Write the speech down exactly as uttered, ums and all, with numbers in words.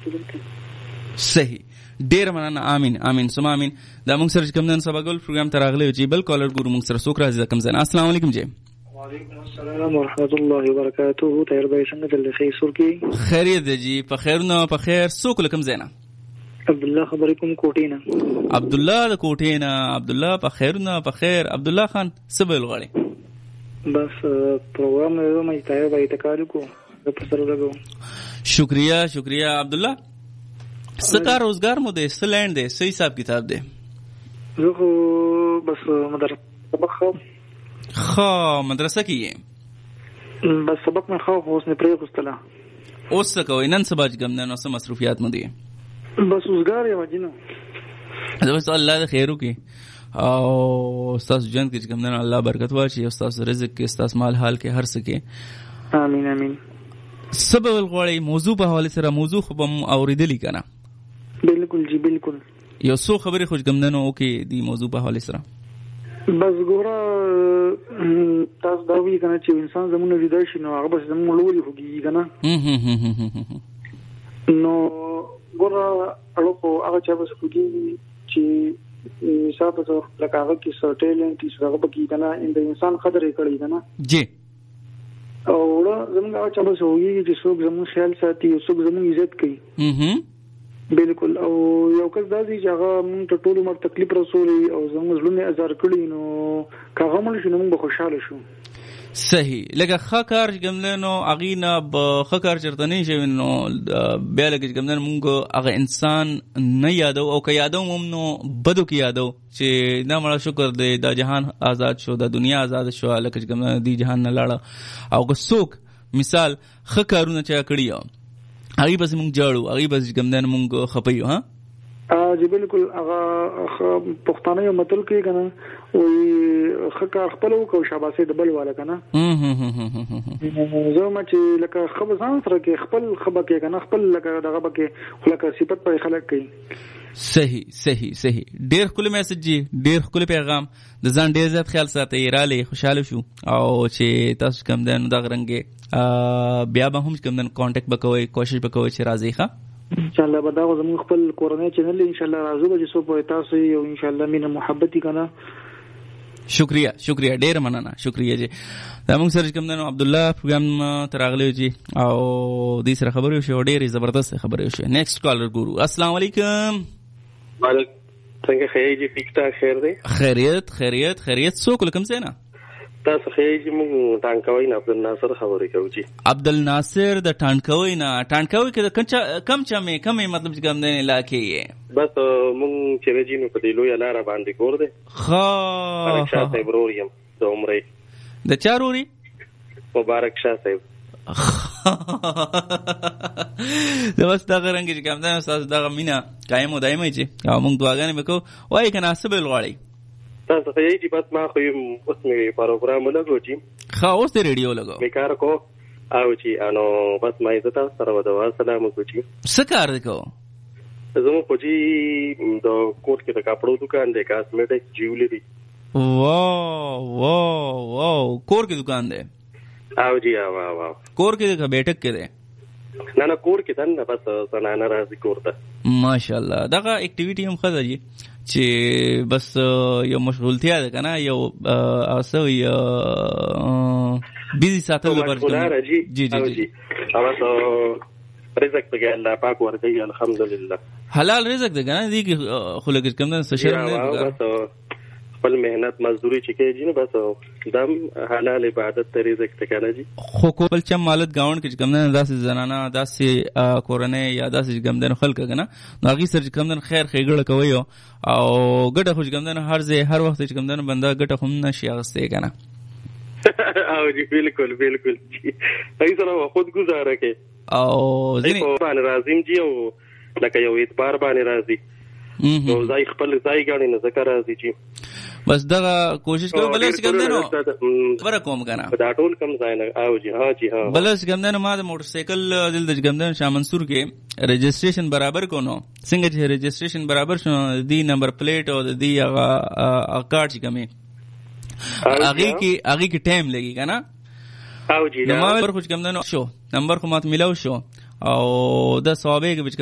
صحیح ډیر مننه امين امين سم امين دا موږ سره کوم نن سبا ګل پروګرام ته راغلی چې بل کالر ګورو موږ سره څوک راځي کوم ځای. السلام علیکم جی. وعلیکم السلام ورحمۃ اللہ وبرکاتہ. طاهر بھائی څنګه دل خیر سور کی خیریت دی جی په خیر نه په خیر. څوک کوم ځای نه؟ عبد الله خبرې کوم کوټې نه. عبد الله د کوټې نه. عبد الله په خیر نه په خیر. عبد الله خان سبل غړي بس پروګرام مې طاهر بھائی ته کار کو د پسر لګو. شکریہ شکریہ عبد الله. سکار روزگار مو دے سلینڈ دے صحیح حساب کتاب دے زه بس مدرسه سبق خو خو مدرسه کی ہے بس سبق میں خو اوس نے پرې غستله اوس څه کوي نن سبا چې کوم نن اوس مصروفیات مو دي بس روزګار یې وجنه بس الله دې خیر وکي او استاد جن کې کوم نن الله برکت واچي استاد رزق کې استاد مال حال کې هر څه کې امين امين. سبب الغوړی موضوع په حواله سره موضوع خو به اوریدلی کنه. بالکل جی بالکل. یو څو خبرې خوش ګمندنو اوکې دی موضوع په حواله سره بس ګوره تاسو دا وی کنه چې انسان زمونږ جدا شي نو هغه بس زمونږ لوري هوږي کنه نو ګوره اړو هغه چې بس هوږي چې حساب ته لکه هغه کې سو ټیلنټ چې هغه پکې کنه ان د انسان قدر یې کړی کنه جی او زمونږ هغه چې بس هوږي چې څوک زمونږ خیال ساتي او څوک زمونږ عزت کوي. بالکل. او یو کس دا دی چې هغه موږ ته ټول عمر تکلیف رسولي او زموږ زړونه ازار کړي نو هغه موږ شنو موږ خوشاله شو. صحیح. لکه ښه کار چې کوم نو هغې نه به ښه کار چېرته نه شوي نو بیا لکه چې کوم نه مونږ هغه انسان نه یادو او که یادو هم نو بدو کې یادو چې دا مړه شکر دی دا جهان آزاد شو دا دنیا آزاد شو لکه چې کوم نه دی جهان نه لاړه او که څوک مثال ښه کارونه چا کړي هغې پسې مونږ جاړو هغې پسې چې کوم دی مونږ خپیو ها جی بالکل. هغه پښتانه یو متل کوي کنه وایي ښه کار خپل وکړو شاباسي د بل والا کنه زه ما چې لکه ښه به ځان سره کې خپل ښه به کې کنه خپل لکه دغه به کې خو لکه صفت پرې خلک کوي. صحیح صحیح صحیح. ډېر ښکلی میسج جي ډېر ښکلی پیغام د ځان ډېر زیات خیال ساتئ رالی خوشحاله شو او چې تاسو کوم دی نو دغه رنګې بیا به هم کوم دی کانټیکټ به کوئ کوشش به کوئ چې راځئ ښه انشاءالله. به دا زموږ خپل کورنۍ چینل انشاءالله راځو به چې څو په تاسو یو انشاءالله مینه محبت کنه. شکریہ شکریہ ډیر مننه شکریہ جی. دا موږ سره کوم نن عبد الله پروګرام ته راغلی جی او دې سره خبرې وشو ډېرې زبردست خبرې وشو. نیکسټ کالر ګورو. السلام علیکم. وعلیکم څنګه خیر جی ټیک ټاک خیر دی خیریت خیریت خیریت. څوک کوم ځای نه تاسو خیر جی موږ ټانکوي نه عبد الناصر خبرې کوو جی. عبد الناصر د ټانکوي نه ټانکوي کې کم کم چمه کمې مطلب چې کوم نه علاقې یې بس موږ چې جی نو په دې لوی لار باندې کور دی ښه مبارک شاه صاحب وروریم د عمرې د چا وروري مبارک شاه صاحب د بس دغه رنګ چې کوم نه تاسو دغه مینا قایم او دایمه چې او موږ دعاګانې وکړو وایي کنه سبل غواړي تاسو خو یې بس ما خو اوس مې پروګرام لګو چې ښه اوس دې ریډیو لګو مې کار کو او چې انو بس ما عزت سره ودوا سلام وکړي څه کار وکړو زمو خو چې د کوټ کې د کپړو دکان دی کاسمیټک جیولری. واو واو واو کور کې دکان دی او جی واو واو کور کې د بیٹک کې دی نه نه کور کې دنه بس زنانه راځي کور ته ماشاءالله. دغه اکټیویټي هم ښه ده جی چې بس یو مشغولتیا ده کنه یو اوسه یو بیزی ساتل لپاره جی جی جی اوسه رزق ته الله پاک ورکړي الحمدلله حلال رزق ده کنه دي خو لګ کم نه څه شرم نه بس خپل مهنت مزدوري چې کوي جی نه بس دم حلال عبادت ته رزق ته کنه جی خو کول چې مالت گاوند کې کم نه داسې زنانه داسې کورنۍ یا داسې کم نه خلک کنه نو هغه سره کم نه خیر خېګړه کوي او ګټه خو کم نه هر ځای هر وخت چې کم نه بندا ګټه هم نشي اغسته کنه او جی بالکل بالکل جی هي سره خود گزاره کوي او ځینې باندې راځم جی او لکه یو اعتبار باندې راځي نو ځای خپل ځای غاڼې نه ذکر راځي جی بس دغه کوشش کوم بلس کوم نه خبره کوم کنه دا ټول کم ځای نه او جی ها جی ها بلس کوم نه ما د موټر سایکل دل د کوم نه شاه منصور کې رجسٹریشن برابر کو نو څنګه چې رجسٹریشن برابر شو دی نمبر پلیټ او دی هغه کارت چې کمه هغه کې هغه کې ټایم لګي کنه او جی نو ما پر خوش کوم نه شو نمبر خو مات ملاو شو او د ثوابه کې